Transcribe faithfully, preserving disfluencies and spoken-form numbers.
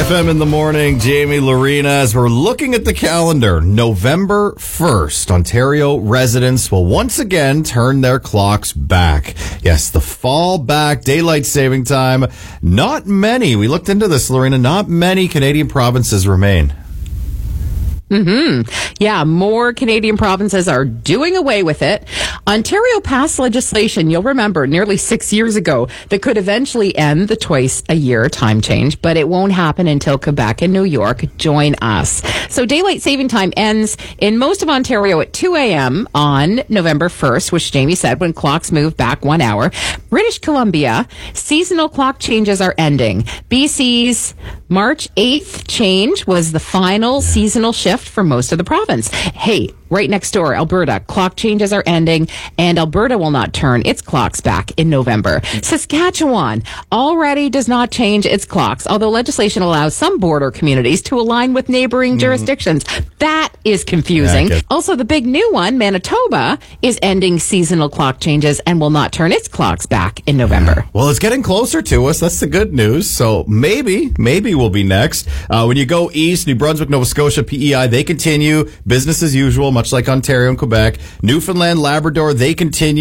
F M in the morning, Jamie Lorena, as we're looking at the calendar, November first, Ontario residents will once again turn their clocks back. Yes, the fall back daylight saving time. Not many, we looked into this, Lorena, not many Canadian provinces remain. Mm-hmm. Yeah, more Canadian provinces are doing away with it. Ontario passed legislation, you'll remember, nearly six years ago that could eventually end the twice-a-year time change, but it won't happen until Quebec and New York join us. So daylight saving time ends in most of Ontario at two a.m. on November first, which Jamie said, when clocks move back one hour. British Columbia, seasonal clock changes are ending. B C's March eighth change was the final seasonal shift for most of the province. Hey, right next door, Alberta, clock changes are ending, and Alberta will not turn its clocks back in November. Saskatchewan already does not change its clocks, although legislation allows some border communities to align with neighboring mm. jurisdictions. That is confusing. Yeah, also, the big new one, Manitoba, is ending seasonal clock changes and will not turn its clocks back in November. Yeah. Well, it's getting closer to us. That's the good news. So maybe, maybe we'll be next. Uh, when you go east, New Brunswick, Nova Scotia, P E I, they continue business as usual, much like Ontario and Quebec. Newfoundland, Labrador, they continue.